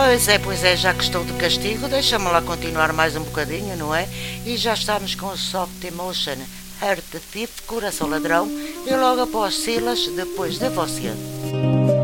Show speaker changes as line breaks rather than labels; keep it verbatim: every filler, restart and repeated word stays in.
Pois é, pois é, já que estou de castigo, deixa-me lá continuar mais um bocadinho, não é? E já estamos com Soft Emotion, Heart Thief, Coração Ladrão, e logo após Silas, depois de você.